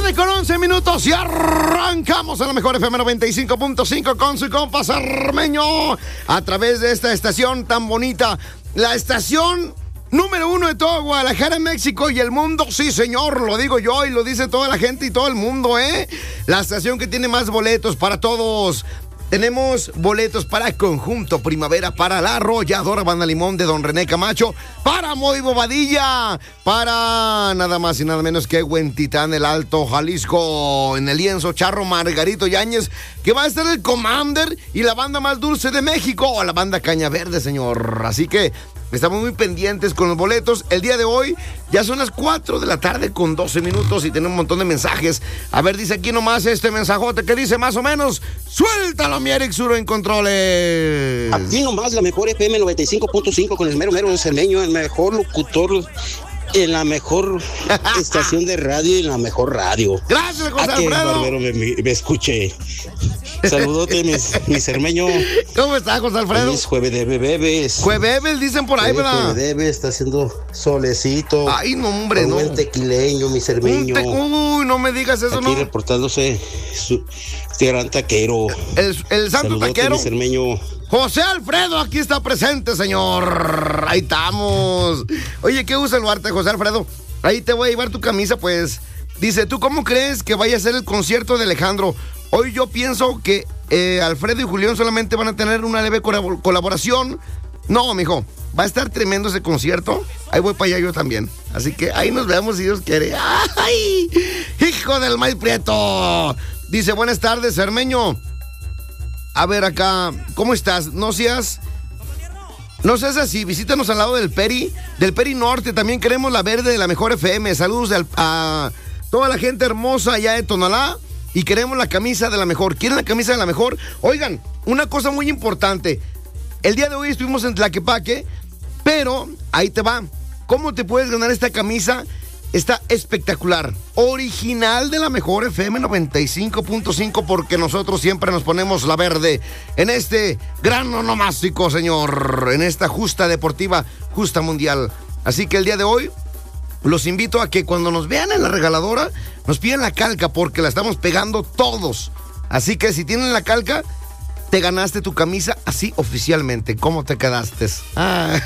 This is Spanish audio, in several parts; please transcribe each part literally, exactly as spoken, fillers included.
tarde con once minutos y arrancamos a la mejor F M noventa y cinco punto cinco con su compa Cermeño a través de esta estación tan bonita, la estación número uno de todo Guadalajara, México y el mundo. Sí, señor, lo digo yo y lo dice toda la gente y todo el mundo, ¿eh? La estación que tiene más boletos para todos. Tenemos boletos para Conjunto Primavera, para La Arrolladora Banda Limón de Don René Camacho, para Moy Bobadilla, para nada más y nada menos que Huentitán, el Alto Jalisco, en el lienzo Charro Margarito Yáñez, que va a estar el Commander y la banda más dulce de México, la banda Caña Verde, señor. Así que estamos muy pendientes con los boletos. El día de hoy ya son las cuatro de la tarde con doce minutos y tenemos un montón de mensajes. A ver, dice aquí nomás este mensajote que dice más o menos: suéltalo, mi Eric Suro en controles. Aquí nomás la mejor F M noventa y cinco punto cinco con el mero mero Cermeño, el mejor locutor en la mejor estación de radio y en la mejor radio. Gracias, José A que Alfredo. Barbero me, me, me escuche. Saludote, mis, mi Cermeño. ¿Cómo está, José Alfredo? Feliz jueves de bebés. Jueves, dicen por ahí, ¿verdad? Jueves de bebés, está haciendo solecito. Ay, no, hombre, un no. buen tequileño, mi Cermeño. Te... Uy, no me digas eso, Aquí no. reportándose su gran taquero. El, el santo Saludote, taquero. mi Cermeño. José Alfredo aquí está presente, señor. Ahí estamos. Oye, qué gusto saludarte, José Alfredo. Ahí te voy a llevar tu camisa, pues. Dice, ¿tú cómo crees que vaya a ser el concierto de Alejandro? Hoy yo pienso que eh, Alfredo y Julián solamente van a tener una leve colab- colaboración. No, mijo, va a estar tremendo ese concierto. Ahí voy para allá yo también. Así que ahí nos vemos si Dios quiere. ¡Ay! ¡Hijo del maíz prieto! Dice, buenas tardes, Cermeño. A ver acá, ¿cómo estás? No seas... No seas así, visítanos al lado del Peri, del Peri Norte. También queremos la verde de la mejor F M. Saludos al, a toda la gente hermosa allá de Tonalá. Y queremos la camisa de la mejor. ¿Quieren la camisa de la mejor? Oigan, una cosa muy importante. El día de hoy estuvimos en Tlaquepaque, pero ahí te va. ¿Cómo te puedes ganar esta camisa? Está espectacular. Original de la mejor F M noventa y cinco punto cinco, porque nosotros siempre nos ponemos la verde en este gran onomástico, señor. En esta justa deportiva, justa mundial. Así que el día de hoy los invito a que cuando nos vean en la regaladora nos pidan la calca, porque la estamos pegando todos. Así que si tienen la calca, te ganaste tu camisa así oficialmente. ¿Cómo te quedaste? Ah.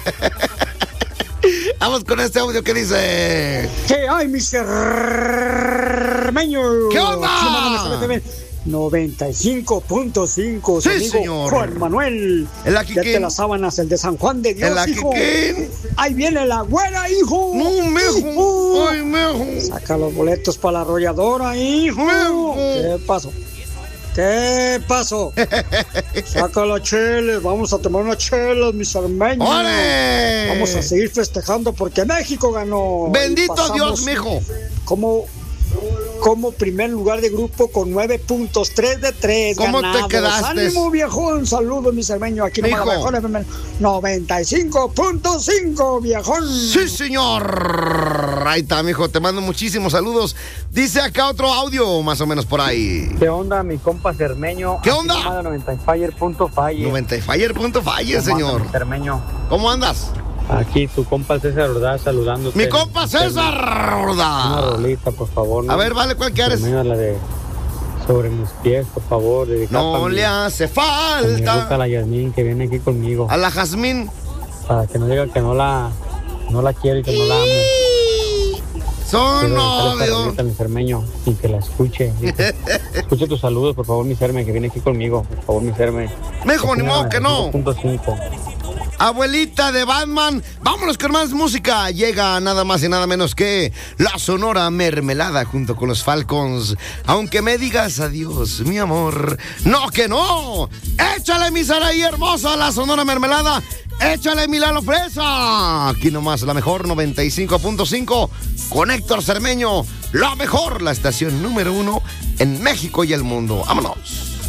Vamos con este audio que dice: ¿qué hay, mi Cermeño? ¿Qué onda? noventa y cinco punto cinco. Sí, amigo señor. Juan Manuel. El Ya te las sábanas, el de San Juan de Dios, El hijo. Aquiquín. Ahí viene la güera, hijo. No, mijo. Hijo. Ay, mijo. Saca los boletos para la arrolladora, hijo. Mijo. ¿Qué pasó? ¿Qué pasó? Saca la chela, vamos a tomar una chela, mis hermanos. ¡Ole! Vamos a seguir festejando porque México ganó. Bendito Pasamos Dios, mijo. Como, como primer lugar de grupo con nueve puntos, tres de tres ¿Cómo ganados. te quedaste? Ánimo, viejón. Saludos, mis hermanos. Aquí nomás la Mijo. mejor F M noventa y cinco punto cinco, viejón. Sí, señor. Ahí está, mijo. Te mando muchísimos saludos. Dice acá otro audio, más o menos por ahí. ¿Qué onda, mi compa Cermeño? ¿Qué onda? Aquí nomás de noventa y Fire punto Fire. noventa y Fire punto Fire, ¿Cómo señor. andas, mi Cermeño? ¿Cómo andas? Aquí tu compa César Ordaz saludándote. Mi compa César Una Ordaz. rolita, por favor. ¿no? A ver, vale, ¿cuál quieres? Cermeño, la de Sobre mis pies, por favor. dedicada No para mi- le hace para mi ruca, falta. la Yasmín, que viene aquí conmigo. A la Jazmín. Para que no diga que no la, no la quiero y que no la amo. Son Quiero dedicarle esta novios. rolita a mi Cermeño y que la escuche. Dice, escuche tus saludos, por favor, mi Cerme, que viene aquí conmigo. Por favor, mi Cerme. Mijo, ni modo que no. punto cinco. Abuelita de Batman, vámonos con más música. Llega nada más y nada menos que la Sonora Mermelada junto con los Falcons. Aunque me digas adiós, mi amor. No, que no. Échale, mi Saraí hermosa, la Sonora Mermelada. Échale, mi Lalo Fresa. Aquí nomás la mejor noventa y cinco punto cinco con Héctor Cermeño. La mejor, la estación número uno en México y el mundo. Vámonos.